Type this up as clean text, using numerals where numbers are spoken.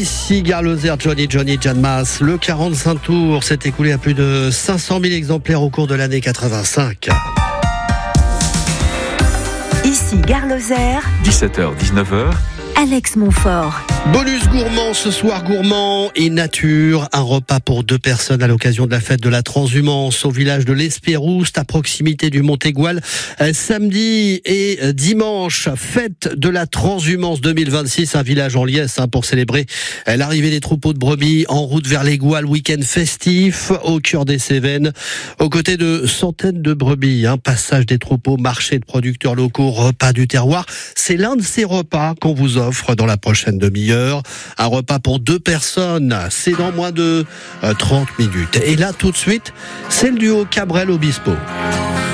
Ici Gare Lozère, Johnny Jeanne Masse. Le 45 tours s'est écoulé à plus de 500 000 exemplaires au cours de l'année 85. Ici Gare Lozère, 17h-19h, Alex Montfort. Bonus gourmand ce soir, gourmand et nature. Un repas pour 2 personnes à l'occasion de la fête de la transhumance au village de l'Espérouste, à proximité du Montégoal. Samedi et dimanche, fête de la transhumance 2026, un village en liesse pour célébrer l'arrivée des troupeaux de brebis en route vers les Gouales, week-end festif au cœur des Cévennes. Aux côtés de centaines de brebis, passage des troupeaux, marché de producteurs locaux, repas du terroir. C'est l'un de ces repas qu'on vous offre dans la prochaine demi-heure. Un repas pour 2 personnes, c'est dans moins de 30 minutes. Et là, tout de suite, c'est le duo Cabrel Obispo.